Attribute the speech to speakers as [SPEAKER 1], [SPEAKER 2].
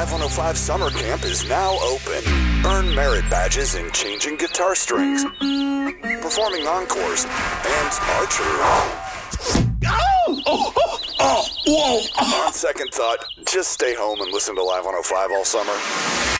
[SPEAKER 1] Live 105 Summer Camp is now open. Earn merit badges in changing guitar strings, performing encores, and archery. Whoa! On second thought, just stay home and listen to Live 105 all summer.